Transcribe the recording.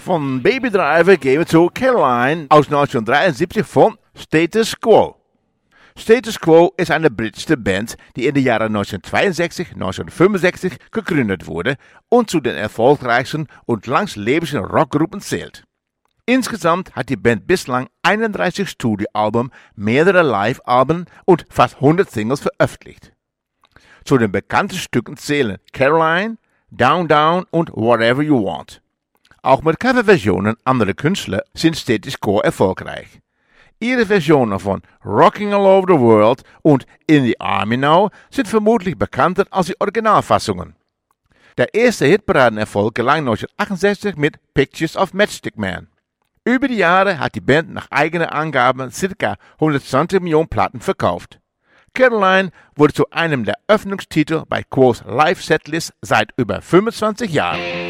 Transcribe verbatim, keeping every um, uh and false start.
Von Baby Driver gehen wir zu Caroline aus neunzehnhundertdreiundsiebzig von Status Quo. Status Quo ist eine britische Band, die in den Jahren neunzehnhundertzweiundsechzig, neunzehnhundertfünfundsechzig gegründet wurde und zu den erfolgreichsten und langstlebigsten Rockgruppen zählt. Insgesamt hat die Band bislang einunddreißig Studioalben, mehrere Live-Alben und fast hundert Singles veröffentlicht. Zu den bekannten Stücken zählen Caroline, Down Down und Whatever You Want. Auch mit Coverversionen anderer Künstler sind Status Quo erfolgreich. Ihre Versionen von Rocking All Over the World und In the Army Now sind vermutlich bekannter als die Originalfassungen. Der erste Hitparadenerfolg gelang neunzehnhundertachtundsechzig mit Pictures of Matchstick Man. Über die Jahre hat die Band nach eigenen Angaben ca. hundertzwanzig Millionen Platten verkauft. Caroline wurde zu einem der Öffnungstitel bei Quos Live-Setlist seit über fünfundzwanzig Jahren.